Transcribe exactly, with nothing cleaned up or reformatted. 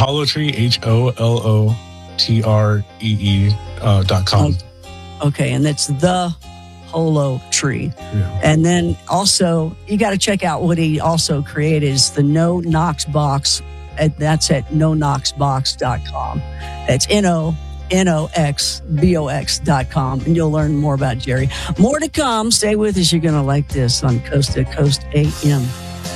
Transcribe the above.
Hollow Tree, H O L O T R E E uh, dot com. Okay, and that's the Holo Tree. Yeah. And then also, you got to check out what he also created is the No Knox Box. And that's at no knox box dot com. That's N O N O X B O X dot com. And you'll learn more about Jerry. More to come. Stay with us. You're going to like this on Coast to Coast A M.